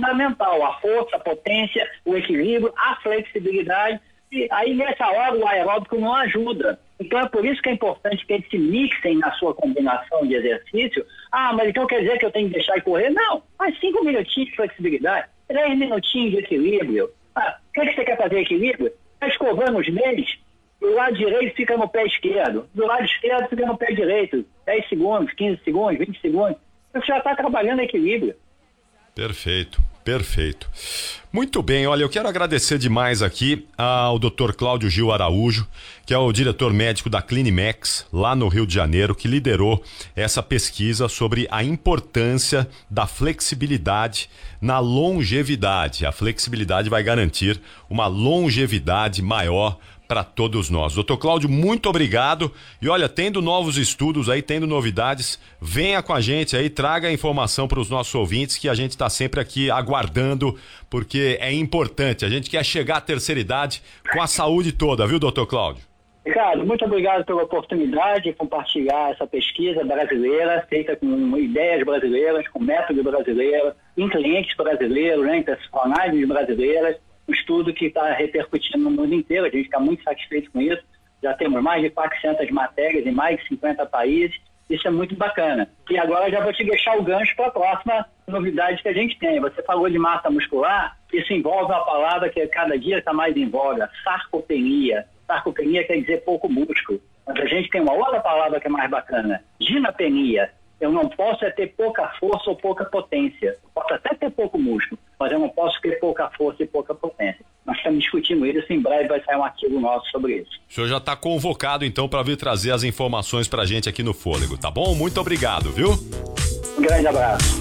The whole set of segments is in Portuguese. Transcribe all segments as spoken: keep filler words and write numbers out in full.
fundamental, a força, a potência, o equilíbrio, a flexibilidade, e aí nessa hora o aeróbico não ajuda. Então é por isso que é importante que eles se mixem na sua combinação de exercício. Ah, mas então quer dizer que eu tenho que deixar de correr? Não, faz cinco minutinhos de flexibilidade, três minutinhos de equilíbrio. Ah, o que, é que você quer fazer equilíbrio? Está escovando os dentes, do lado direito fica no pé esquerdo, do lado esquerdo fica no pé direito, dez segundos, quinze segundos, vinte segundos. Você já está trabalhando equilíbrio. Perfeito, perfeito. Muito bem, olha, eu quero agradecer demais aqui ao doutor Cláudio Gil Araújo, que é o diretor médico da Clinimex, lá no Rio de Janeiro, que liderou essa pesquisa sobre a importância da flexibilidade na longevidade. A flexibilidade vai garantir uma longevidade maior para todos nós. doutor Cláudio, muito obrigado. E olha, tendo novos estudos aí, tendo novidades, venha com a gente aí, traga a informação para os nossos ouvintes, que a gente está sempre aqui aguardando, porque é importante. A gente quer chegar à terceira idade com a saúde toda, viu, doutor Cláudio? Ricardo, muito obrigado pela oportunidade de compartilhar essa pesquisa brasileira, feita com ideias brasileiras, com método brasileiro, em clientes brasileiros, né, em personagens brasileiras. Um estudo que está repercutindo no mundo inteiro, a gente está muito satisfeito com isso. Já temos mais de quatrocentas matérias em mais de cinquenta países, isso é muito bacana. E agora já vou te deixar o gancho para a próxima novidade que a gente tem. Você falou de massa muscular, isso envolve uma palavra que cada dia está mais em voga, sarcopenia. Sarcopenia quer dizer pouco músculo, mas a gente tem uma outra palavra que é mais bacana, ginapenia. Eu não posso é ter pouca força ou pouca potência. Eu posso até ter pouco músculo, mas eu não posso ter pouca força e pouca potência. Nós estamos discutindo isso, em breve vai sair um artigo nosso sobre isso. O senhor já está convocado, então, para vir trazer as informações para a gente aqui no Fôlego, tá bom? Muito obrigado, viu? Um grande abraço.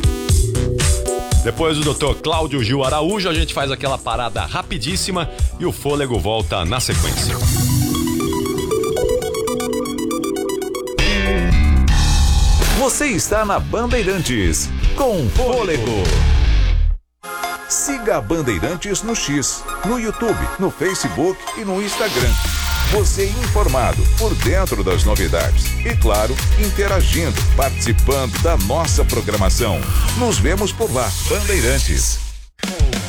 Depois do doutor Cláudio Gil Araújo, a gente faz aquela parada rapidíssima e o Fôlego volta na sequência. Você está na Bandeirantes, com Fôlego. Siga a Bandeirantes no X, no YouTube, no Facebook e no Instagram. Você informado, por dentro das novidades. E claro, interagindo, participando da nossa programação. Nos vemos por lá, Bandeirantes.